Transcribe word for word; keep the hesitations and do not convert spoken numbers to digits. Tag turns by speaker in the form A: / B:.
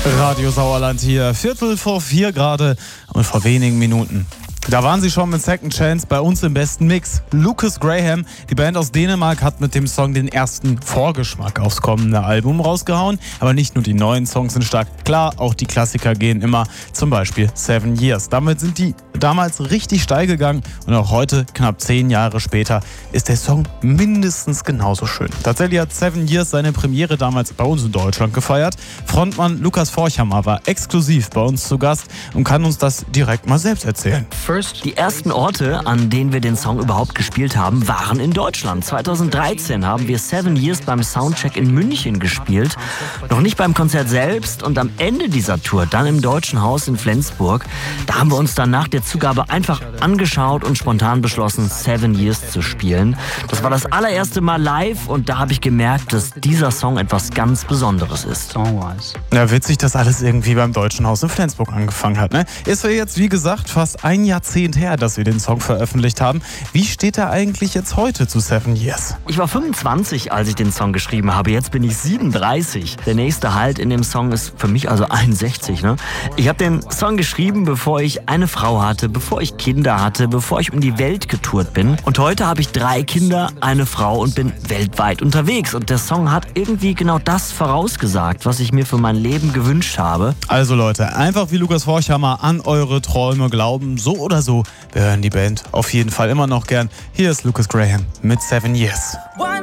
A: Radio Sauerland hier, Viertel vor vier gerade und vor wenigen Minuten. Da waren sie schon mit Second Chance bei uns im besten Mix. Lucas Graham, die Band aus Dänemark, hat mit dem Song den ersten Vorgeschmack aufs kommende Album rausgehauen. Aber nicht nur die neuen Songs sind stark, klar, auch die Klassiker gehen immer, zum Beispiel Seven Years. Damit sind die damals richtig steil gegangen und auch heute, knapp zehn Jahre später, ist der Song mindestens genauso schön. Tatsächlich hat Seven Years seine Premiere damals bei uns in Deutschland gefeiert. Frontmann Lukas Forchhammer war exklusiv bei uns zu Gast und kann uns das direkt mal selbst erzählen.
B: Die ersten Orte, an denen wir den Song überhaupt gespielt haben, waren in Deutschland. zweitausenddreizehn haben wir Seven Years beim Soundcheck in München gespielt. Noch nicht beim Konzert selbst und am Ende dieser Tour, dann im Deutschen Haus in Flensburg. Da haben wir uns dann nach der Zugabe einfach angeschaut und spontan beschlossen, Seven Years zu spielen. Das war das allererste Mal live und da habe ich gemerkt, dass dieser Song etwas ganz Besonderes ist.
A: Ja, witzig, dass alles irgendwie beim Deutschen Haus in Flensburg angefangen hat, ne? Ist ja jetzt, wie gesagt, fast ein Jahrzehnt her, dass wir den Song veröffentlicht haben. Wie steht er eigentlich jetzt heute zu Seven Years?
B: Ich war fünfundzwanzig, als ich den Song geschrieben habe. Jetzt bin ich siebenunddreißig. Der nächste Halt in dem Song ist für mich also einundsechzig. Ne? Ich habe den Song geschrieben, bevor ich eine Frau hatte, bevor ich Kinder hatte, bevor ich um die Welt getourt bin. Und heute habe ich drei Kinder, eine Frau und bin weltweit unterwegs. Und der Song hat irgendwie genau das vorausgesagt, was ich mir für mein Leben gewünscht habe.
A: Also Leute, einfach wie Lukas Forchhammer an eure Träume glauben, so oder so. Wir hören die Band auf jeden Fall immer noch gern. Hier ist Lucas Graham mit Seven Years.
C: Why